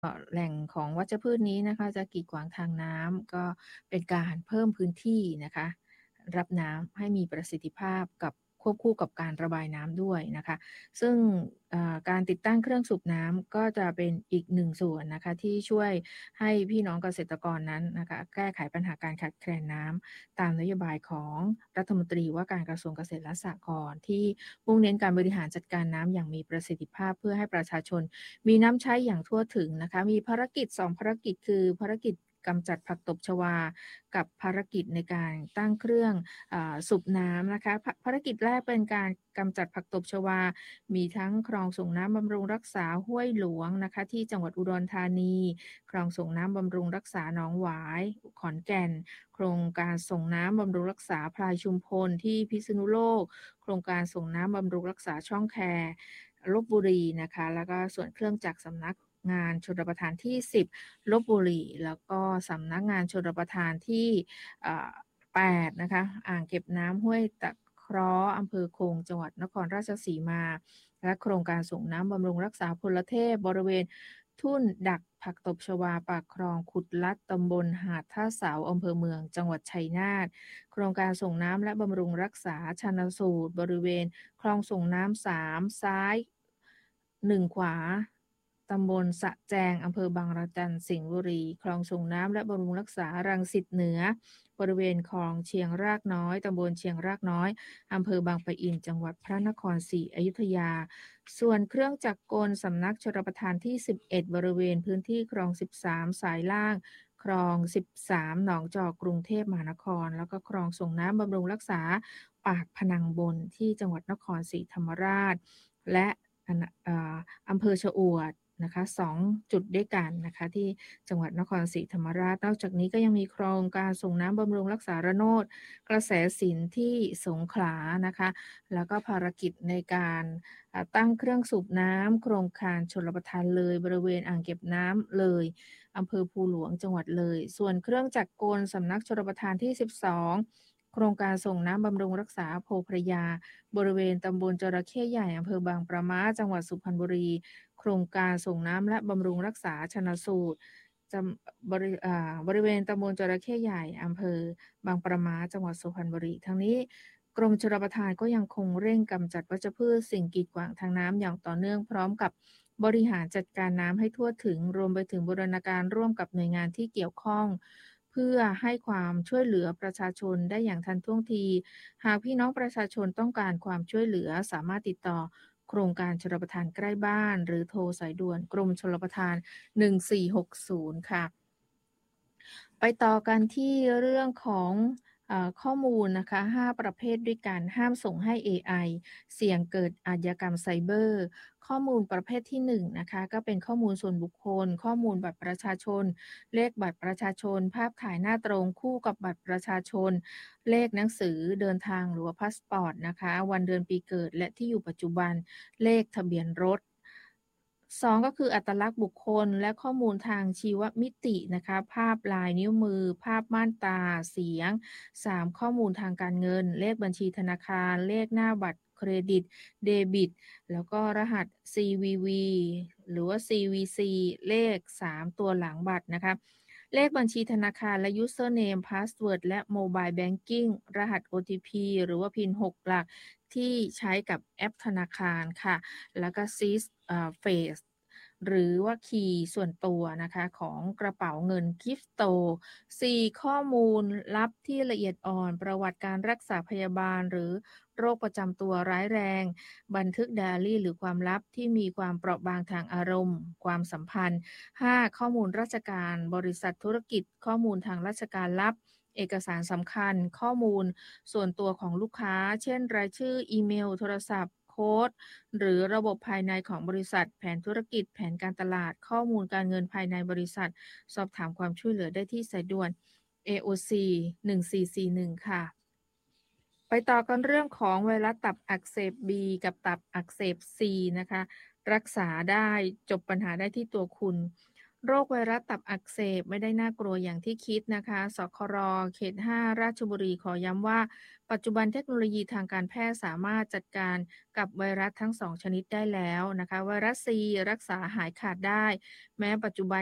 แหล่งของวัชพืชนี้นะคะจะกีดขวางทางน้ำก็เป็นการเพิ่มพื้นที่นะคะรับน้ำให้มีประสิทธิภาพกับควบคู่กับการระบายน้ำด้วยนะคะซึ่งการติดตั้งเครื่องสูบน้ำก็จะเป็นอีกหนึ่งส่วนนะคะที่ช่วยให้พี่น้องเกษตรกรนั้นนะคะแก้ไขปัญหาการขาดแคลนน้ำตามนโยบายของรัฐมนตรีว่าการกระทรวงเกษตรและสหกรณ์ที่มุ่งเน้นการบริหารจัดการน้ำอย่างมีประสิทธิภาพเพื่อให้ประชาชน มีน้ำใช้อย่างทั่วถึงนะคะ มีภารกิจ2ภารกิจคือภารกิจกำจัดผักตบชวากับภารกิจในการตั้งเครื่องสูบน้ำนะคะภารกิจแรกเป็นการกำจัดผักตบชวา มีทั้งคลองส่งน้ำบำรุงรักษาห้วยหลวงนะคะที่จังหวัดอุดรธานีคลองส่งน้ำบำรุงรักษาหนองหวายขอนแก่นโครงการส่งน้ำบำรุงรักษาพลายชุมพลที่พิษณุโลกโครงการส่งน้ำบำรุงรักษาช่องแค ลพบุรีนะคะแล้วก็ส่วนเครื่องจักรสำนักงานชลประทานที่10ลพบุรีแล้วก็สำนักงานชลประทานที่8นะคะอ่างเก็บน้ำห้วยตะเคราะห์อำเภอคงจังหวัดนครราชสีมาและโครงการส่งน้ำบำรุงรักษาพลเทพบริเวณทุ่นดักผักตบชวาปากคลองขุดลัดตำบลหาดท่าเสาอำเภอเมืองจังหวัดชัยนาทโครงการส่งน้ำและบำรุงรักษาชันสูตรบริเวณคลองส่งน้ำ3ซ้าย1ขวาตำบลสะแจงอำเภอบางระจันสิงห์บุรีคลองส่งน้ำและบำรุงรักษารังสิตเหนือบริเวณคลองเชียงรากน้อยตำบลเชียงรากน้อยอำเภอบางปะอินจังหวัดพระนครศรีอยุธยาส่วนเครื่องจักรกลสำนักชลประทานที่11บริเวณพื้นที่คลอง13สายล่างคลอง13หนองจอกกรุงเทพมหานครแล้วก็คลองส่งน้ำบำรุงรักษาปากพนังบนที่จังหวัดนครศรีธรรมราชและอำเภอชะอวดนะคะ2จุดด้วยกันนะคะที่จังหวัดนครศรีธรรมราชนอกจากนี้ก็ยังมีโครงการส่งน้ำบำรุงรักษาระโนดกระแสสินที่สงขลานะคะแล้วก็ภารกิจในการตั้งเครื่องสูบน้ำโครงการชลประทานเลยบริเวณอ่างเก็บน้ำเลยอำเภอภูหลวงจังหวัดเลยส่วนเครื่องจักรกลสำนักชลประทานที่12โครงการส่งน้ำบำรุงรักษาโพพระยาบริเวณตำบลจระเข้ใหญ่อำเภอบางประม้าจังหวัดสุพรรณบุรีโครงการส่งน้ำและบำรุงรักษาชนสูตรบริเวณตำบลจระเข้ใหญ่อำเภอบางประม้าจังหวัดสุพรรณบุรีทั้งนี้กรมชลประทานก็ยังคงเร่งกำจัดวัชพืชสิ่งกีดขวางทางน้ำอย่างต่อเนื่องพร้อมกับบริหารจัดการน้ำให้ทั่วถึงรวมไปถึงบูรณาการร่วมกับหน่วยงานที่เกี่ยวข้องเพื่อให้ความช่วยเหลือประชาชนได้อย่างทันท่วงทีหากพี่น้องประชาชนต้องการความช่วยเหลือสามารถติดต่อโครงการชลประทานใกล้บ้านหรือโทรสายด่วนกรมชลประทาน1460ค่ะไปต่อกันที่เรื่องของข้อมูลนะคะ5ประเภทด้วยกันห้ามส่งให้ AI เสี่ยงเกิดอาชญากรรมไซเบอร์ข้อมูลประเภทที่1นะคะก็เป็นข้อมูลส่วนบุคคลข้อมูลบัตรประชาชนเลขบัตรประชาชนภาพถ่ายหน้าตรงคู่กับบัตรประชาชนเลขหนังสือเดินทางหรือว่าพาสปอร์ตนะคะวันเดือนปีเกิดและที่อยู่ปัจจุบันเลขทะเบียนรถ2ก็คืออัตลักษณ์บุคคลและข้อมูลทางชีวมิตินะคะภาพลายนิ้วมือภาพม่านตาเสียง3ข้อมูลทางการเงินเลขบัญชีธนาคารเลขหน้าบัตรเครดิตเดบิตแล้วก็รหัส CVV หรือว่า CVC เลข3ตัวหลังบัตรนะคะเลขบัญชีธนาคารและ username password และ mobile banking รหัส OTP หรือว่า PIN 6หลักที่ใช้กับแอปธนาคารค่ะ แล้วก็ Sys Face หรือว่าคีย์ส่วนตัวนะคะของกระเป๋าเงิน Giftsto 4ข้อมูลลับที่ละเอียดอ่อนประวัติการรักษาพยาบาลหรือโรคประจำตัวร้ายแรงบันทึกไดอารี่หรือความลับที่มีความเปราะบางทางอารมณ์ความสัมพันธ์5ข้อมูลราชการบริษัทธุรกิจข้อมูลทางราชการลับเอกสารสำคัญข้อมูลส่วนตัวของลูกค้าเช่นรายชื่ออีเมลโทรศัพท์โค้ดหรือระบบภายในของบริษัทแผนธุรกิจแผนการตลาดข้อมูลการเงินภายในบริษัทสอบถามความช่วยเหลือได้ที่สายด่วน AOC 1441ค่ะไปต่อกันเรื่องของไวรัสตับอักเสบ B กับตับอักเสบ C นะคะรักษาได้จบปัญหาได้ที่ตัวคุณโรคไวรัสตับอักเสบไม่ได้น่ากลัวอย่างที่คิดนะคะสครเขต5ราชบุรีขอย้ำว่าปัจจุบันเทคโนโลยีทางการแพทย์สามารถจัดการกับไวรัสทั้ง2ชนิดได้แล้วนะคะไวรัสซีรักษาหายขาดได้แม้ปัจจุบัน